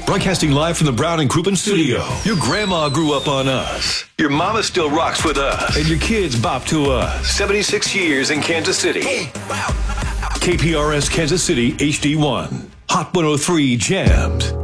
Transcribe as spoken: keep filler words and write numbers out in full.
Broadcasting live from the Brown and Crouppen studio. Your grandma grew up on us. Your mama still rocks with us. And your kids bop to us. seventy-six years in Kansas City. K P R S Kansas City H D one. Hot one oh three Jammed.